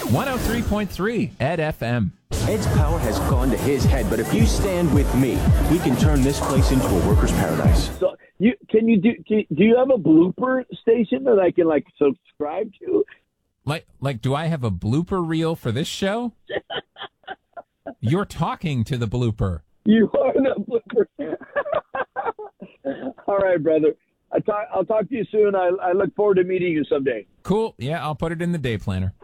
103.3 Ed FM. Ed's power has gone to his head, but if you stand with me, we can turn this place into a worker's paradise. So do you have a blooper station that I can subscribe to? Like, do I have a blooper reel for this show? You're talking to the blooper. You are the blooper. All right, brother. I'll talk to you soon. I look forward to meeting you someday. Cool. Yeah, I'll put it in the day planner.